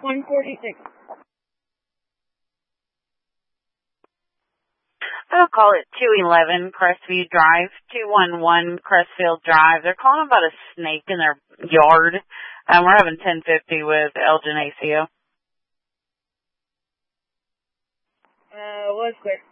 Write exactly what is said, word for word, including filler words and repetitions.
one forty-six. I'll call it two eleven Crestview Drive, two one one Crestfield Drive. They're calling about a snake in their yard. Um, we're having ten fifty with Elgin A C O. Uh, what's quick?